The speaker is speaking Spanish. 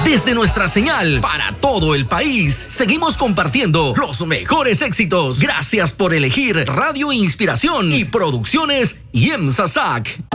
Desde nuestra señal para todo el país, seguimos compartiendo los mejores éxitos. Gracias por elegir Radio Inspiración y Producciones IEMSA SAC.